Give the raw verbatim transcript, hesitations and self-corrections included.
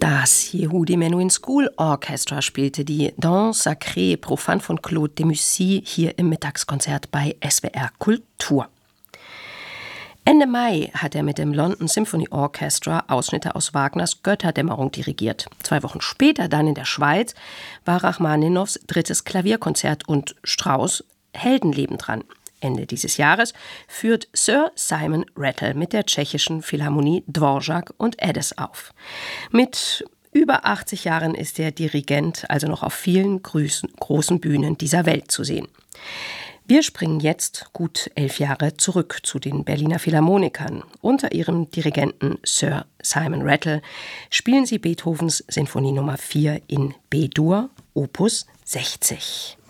Das Yehudi Menuhin School Orchestra spielte die Danse Sacrée et Profane von Claude Debussy hier im Mittagskonzert bei S W R Kultur. Ende Mai hat er mit dem London Symphony Orchestra Ausschnitte aus Wagners Götterdämmerung dirigiert. Zwei Wochen später, dann in der Schweiz, war Rachmaninows drittes Klavierkonzert und Strauss Heldenleben dran. Ende dieses Jahres führt Sir Simon Rattle mit der tschechischen Philharmonie Dvorak und Eddes auf. Mit über achtzig Jahren ist der Dirigent also noch auf vielen großen Bühnen dieser Welt zu sehen. Wir springen jetzt gut elf Jahre zurück zu den Berliner Philharmonikern. Unter ihrem Dirigenten Sir Simon Rattle spielen sie Beethovens Sinfonie Nummer vier in B-Dur, Opus sechzig.